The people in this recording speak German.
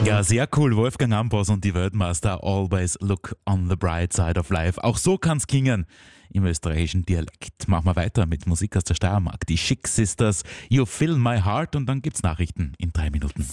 Ja, sehr cool. Wolfgang Ambros und die Weltmeister. Always look on the bright side of life. Auch so kann's klingen im österreichischen Dialekt. Machen wir weiter mit Musik aus der Steiermark. Die Chic Sisters, You Fill My Heart, und dann gibt's Nachrichten in 3 Minuten.